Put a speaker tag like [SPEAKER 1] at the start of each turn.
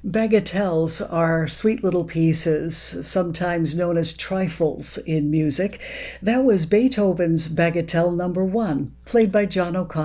[SPEAKER 1] Bagatelles are sweet little pieces, sometimes known as trifles in music. That was Beethoven's Bagatelle Number 1, played by John O'Connor.